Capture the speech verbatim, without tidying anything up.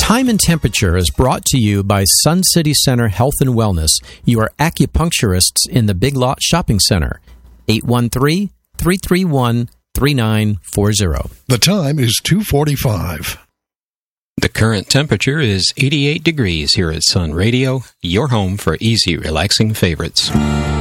Time and Temperature is brought to you by Sun City Center Health and Wellness, your acupuncturists in the Big Lot Shopping Center. eight one three, three three one, three nine four zero. The time is two forty-five. The current temperature is eighty-eight degrees here at Sun Radio, your home for easy, relaxing favorites.